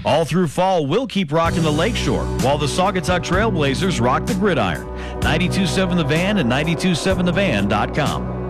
All through fall, we'll keep rocking the Lakeshore while the Saugatuck Trailblazers rock the gridiron. 92.7 The Van and 92.7thevan.com.